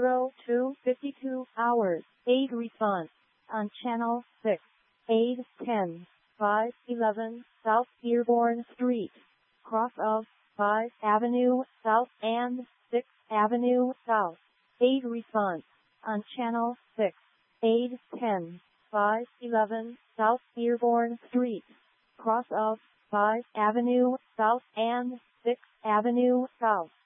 0 to 52 hours. Aid response on channel 6. Aid 10, 511 South Dearborn Street, cross of 5th Avenue South and 6th Avenue South. Aid response on channel 6. Aid 10, 511 South Dearborn Street, cross of 5th Avenue South and 6th Avenue South.